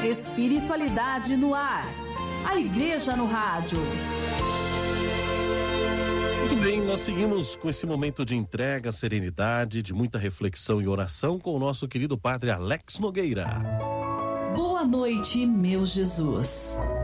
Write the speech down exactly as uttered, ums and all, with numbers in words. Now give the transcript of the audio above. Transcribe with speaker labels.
Speaker 1: Espiritualidade no ar. A Igreja no Rádio.
Speaker 2: Muito bem, nós seguimos com esse momento de entrega, serenidade, de muita reflexão e oração com o nosso querido Padre Alex Nogueira.
Speaker 1: Boa noite, meu Jesus.